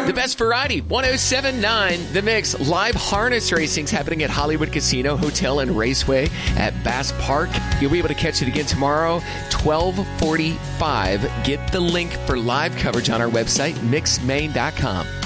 The best variety, 107.9 The Mix. Live harness racing's happening at Hollywood Casino, Hotel, and Raceway at Bass Park. You'll be able to catch it again tomorrow, 12:45. Get the link for live coverage on our website, mixmaine.com.